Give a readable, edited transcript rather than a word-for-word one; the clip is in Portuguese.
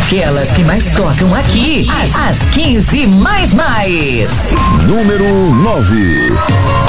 aquelas que mais tocam aqui. As 15 mais. Número 9.